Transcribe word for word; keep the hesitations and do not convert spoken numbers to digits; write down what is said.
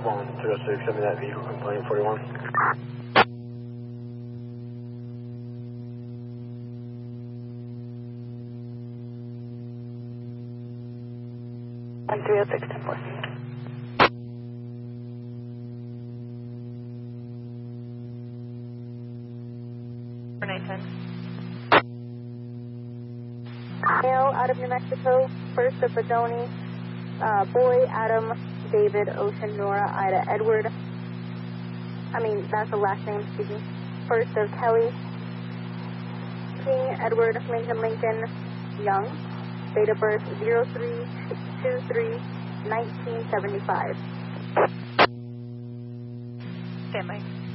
one zero six, send me that vehicle complaint, forty-one. one three oh six, ten four. nine ten. Male out of New Mexico, first of Bodoni, uh, boy, Adam, David, Ocean, Nora, Ida, Edward. I mean, that's the last name, excuse me. First of Kelly, King, Edward, Lincoln, Lincoln, Young. Date of birth zero three two three nineteen seventy-five. Stand by.